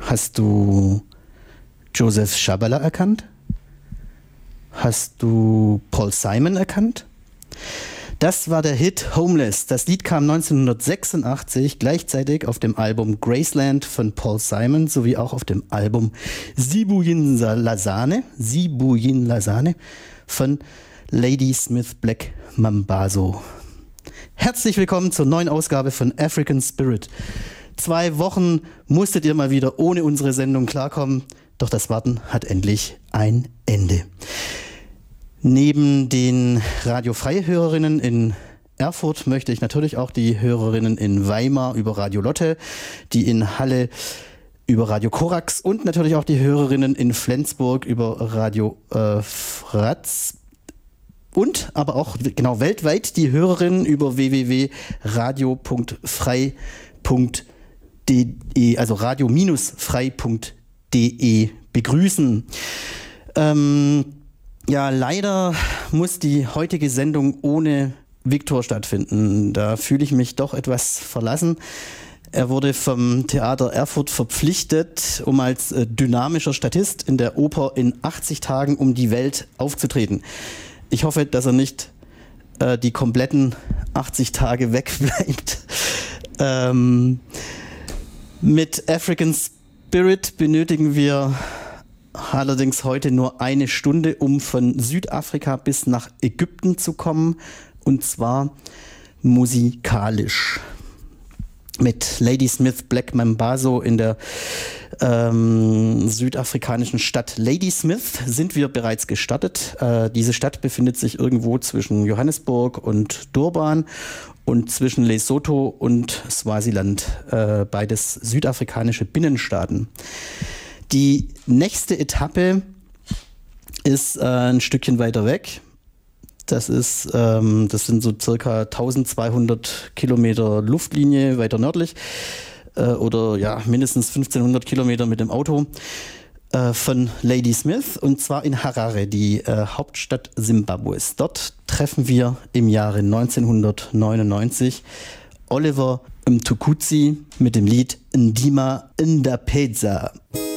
Hast du Joseph Schabala erkannt? Hast du Paul Simon erkannt? Das war der Hit Homeless. Das Lied kam 1986 gleichzeitig auf dem Album Graceland von Paul Simon sowie auch auf dem Album Sibuyin Lazane von Ladysmith Black Mambazo. Herzlich willkommen zur neuen Ausgabe von African Spirit. 2 Wochen musstet ihr mal wieder ohne unsere Sendung klarkommen, doch das Warten hat endlich ein Ende. Neben den Radio-Frei-Hörerinnen in Erfurt möchte ich natürlich auch die Hörerinnen in Weimar über Radio Lotte, die in Halle über Radio Korax und natürlich auch die Hörerinnen in Flensburg über Radio Fratz und aber auch genau weltweit die Hörerinnen über www.radio.frei.de, also radio-frei.de begrüßen. Ja, leider muss die heutige Sendung ohne Viktor stattfinden. Da fühle ich mich doch etwas verlassen. Er wurde vom Theater Erfurt verpflichtet, um als dynamischer Statist in der Oper in 80 Tagen um die Welt aufzutreten. Ich hoffe, dass er nicht die kompletten 80 Tage wegbleibt. Mit African Spirit benötigen wir allerdings heute nur 1 Stunde, um von Südafrika bis nach Ägypten zu kommen, und zwar musikalisch. Mit Ladysmith Black Mambazo in der südafrikanischen Stadt Ladysmith sind wir bereits gestartet. Diese Stadt befindet sich irgendwo zwischen Johannesburg und Durban und zwischen Lesotho und Swasiland, beides südafrikanische Binnenstaaten. Die nächste Etappe ist ein Stückchen weiter weg. Das sind so circa 1200 Kilometer Luftlinie weiter nördlich oder ja mindestens 1500 Kilometer mit dem Auto von Ladysmith, und zwar in Harare, die Hauptstadt Simbabwes. Dort treffen wir im Jahre 1999 Oliver Mtukudzi mit dem Lied Ndima Ndapedza.